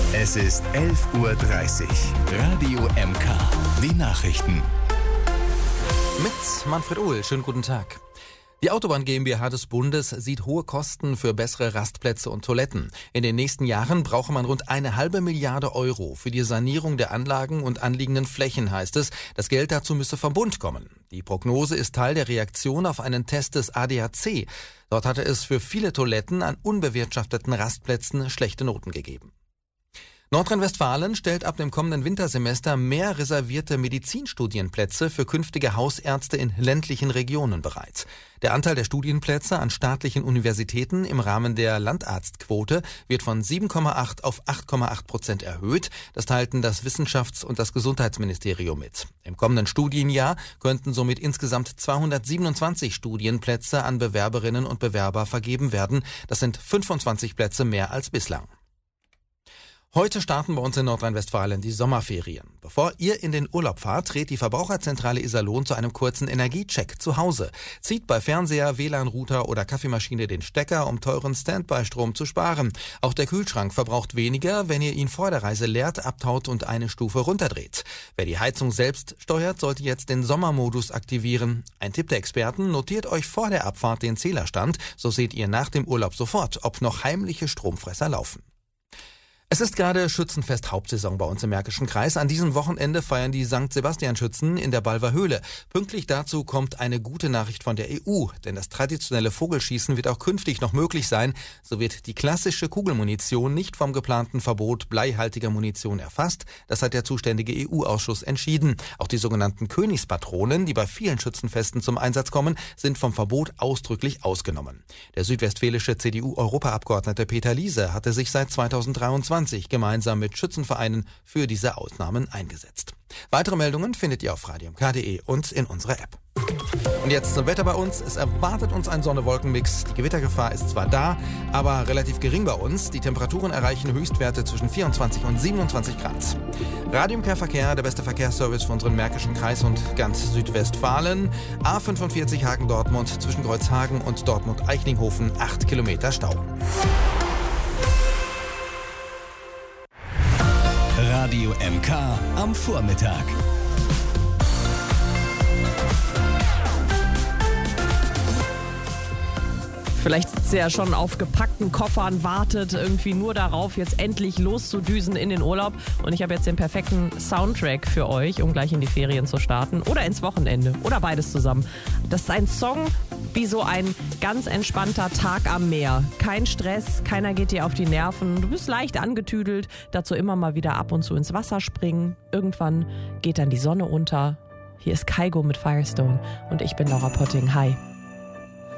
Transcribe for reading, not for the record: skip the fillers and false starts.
Es ist 11:30 Uhr. Radio MK. Die Nachrichten. Mit Manfred Ohl. Schönen guten Tag. Die Autobahn GmbH des Bundes sieht hohe Kosten für bessere Rastplätze und Toiletten. In den nächsten Jahren brauche man rund 1,5 Milliarde Euro für die Sanierung der Anlagen und anliegenden Flächen, heißt es. Das Geld dazu müsse vom Bund kommen. Die Prognose ist Teil der Reaktion auf einen Test des ADAC. Dort hatte es für viele Toiletten an unbewirtschafteten Rastplätzen schlechte Noten gegeben. Nordrhein-Westfalen stellt ab dem kommenden Wintersemester mehr reservierte Medizinstudienplätze für künftige Hausärzte in ländlichen Regionen bereit. Der Anteil der Studienplätze an staatlichen Universitäten im Rahmen der Landarztquote wird von 7,8 auf 8,8% erhöht. Das teilten das Wissenschafts- und das Gesundheitsministerium mit. Im kommenden Studienjahr könnten somit insgesamt 227 Studienplätze an Bewerberinnen und Bewerber vergeben werden. Das sind 25 Plätze mehr als bislang. Heute starten bei uns in Nordrhein-Westfalen die Sommerferien. Bevor ihr in den Urlaub fahrt, rät die Verbraucherzentrale Iserlohn zu einem kurzen Energiecheck zu Hause. Zieht bei Fernseher, WLAN-Router oder Kaffeemaschine den Stecker, um teuren Standby-Strom zu sparen. Auch der Kühlschrank verbraucht weniger, wenn ihr ihn vor der Reise leert, abtaut und eine Stufe runterdreht. Wer die Heizung selbst steuert, sollte jetzt den Sommermodus aktivieren. Ein Tipp der Experten: Notiert euch vor der Abfahrt den Zählerstand, so seht ihr nach dem Urlaub sofort, ob noch heimliche Stromfresser laufen. Es ist gerade Schützenfest Hauptsaison bei uns im Märkischen Kreis. An diesem Wochenende feiern die St. Sebastian-Schützen in der Balver Höhle. Pünktlich dazu kommt eine gute Nachricht von der EU, denn das traditionelle Vogelschießen wird auch künftig noch möglich sein. So wird die klassische Kugelmunition nicht vom geplanten Verbot bleihaltiger Munition erfasst. Das hat der zuständige EU-Ausschuss entschieden. Auch die sogenannten Königspatronen, die bei vielen Schützenfesten zum Einsatz kommen, sind vom Verbot ausdrücklich ausgenommen. Der südwestfälische CDU-Europaabgeordnete Peter Liese hatte sich seit 2023 gemeinsam mit Schützenvereinen für diese Ausnahmen eingesetzt. Weitere Meldungen findet ihr auf radiomk.de und in unserer App. Und jetzt zum Wetter bei uns. Es erwartet uns ein Sonne-Wolken-Mix. Die Gewittergefahr ist zwar da, aber relativ gering bei uns. Die Temperaturen erreichen Höchstwerte zwischen 24 und 27 Grad. Radio MK Verkehr, der beste Verkehrsservice für unseren Märkischen Kreis und ganz Südwestfalen. A45 Hagen-Dortmund zwischen Kreuzhagen und Dortmund-Eichlinghofen 8 Kilometer Stau. Radio MK am Vormittag. Vielleicht sitzt ihr ja schon auf gepackten Koffern, wartet irgendwie nur darauf, jetzt endlich loszudüsen in den Urlaub. Und ich habe jetzt den perfekten Soundtrack für euch, um gleich in die Ferien zu starten oder ins Wochenende oder beides zusammen. Das ist ein Song wie so ein ganz entspannter Tag am Meer. Kein Stress, keiner geht dir auf die Nerven. Du bist leicht angetüdelt, dazu immer mal wieder ab und zu ins Wasser springen. Irgendwann geht dann die Sonne unter. Hier ist Kygo mit Firestone und ich bin Laura Potting. Hi.